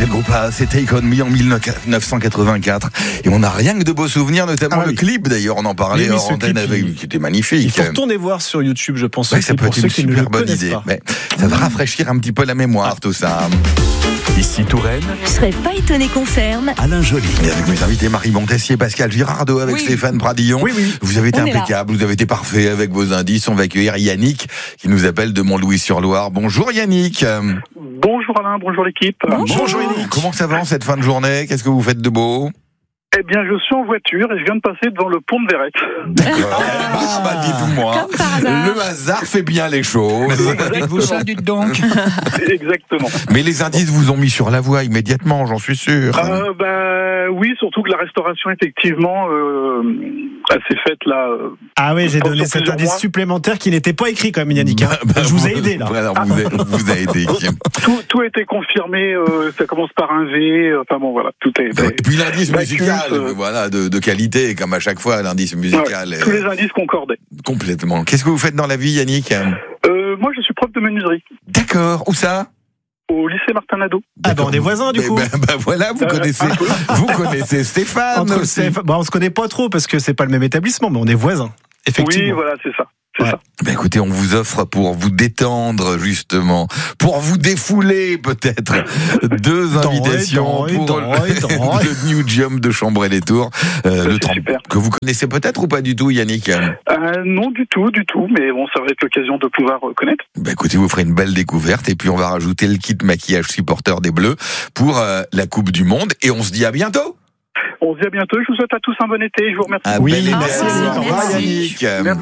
C'est le groupe A, c'est Take On Me en 1984. Et on n'a rien que de beaux souvenirs, notamment le clip d'ailleurs, on en parlait hors antenne avec, qui était magnifique. Il faut retourner voir sur YouTube, je pense. Ouais, ça peut être une super bonne idée. Pas. Mais ça va rafraîchir un petit peu la mémoire, tout ça. Ici Touraine, Je serais pas étonné qu'on ferme. Alain Joly. Et avec mes invités Marie Montessier, Pascal Girardot, avec Stéphane Pradillon. Oui. Vous avez été On est impeccable, vous avez été parfait avec vos indices. On va accueillir Yannick, qui nous appelle de Montlouis-sur-Loire. Bonjour Yannick. Bonjour Alain, bonjour l'équipe. Bonjour Yannick. Comment ça va en cette fin de journée? Qu'est-ce que vous faites de beau? Eh bien, je suis en voiture et je viens de passer devant le pont de Verrette. D'accord. Dites-moi. Comme par hasard. Le hasard fait bien les choses. Vous ça, dites donc. Exactement. Mais les indices vous ont mis sur la voie immédiatement, j'en suis sûr. Oui, surtout que la restauration, effectivement, elle s'est faite là. Ah oui, j'ai Sur donné cet plusieurs indice mois. supplémentaire qui n'était pas écrit comme Yannick. Je vous ai aidé là. Voilà, on vous a aidé. Tout a été confirmé. Ça commence par un V. Enfin bon, voilà, tout est. Et puis l'indice musical, voilà, de qualité, comme à chaque fois, l'indice musical. Ouais, tous les indices concordaient. Complètement. Qu'est-ce que vous faites dans la vie, Yannick? Moi, je suis prof de menuiserie D'accord. Où ça? au lycée Martin Nadeau. Ah ben on est voisins du coup. Voilà, vous connaissez Stéphane. On se connaît pas trop parce que c'est pas le même établissement, mais on est voisins. Effectivement. Oui, voilà, c'est ça. Ça. Écoutez, on vous offre pour vous détendre justement, pour vous défouler peut-être, deux invitations pour le New Jump de Chambray-les-Tours, le super. que vous connaissez peut-être ou pas du tout, Yannick? Non, du tout, mais bon, ça va être l'occasion de pouvoir connaître. Écoutez, vous ferez une belle découverte et puis on va rajouter le kit maquillage supporter des Bleus pour la Coupe du Monde et on se dit à bientôt. On se dit à bientôt. Je vous souhaite à tous un bon été. Je vous remercie. Oui, merci. Au revoir, Yannick. Merci.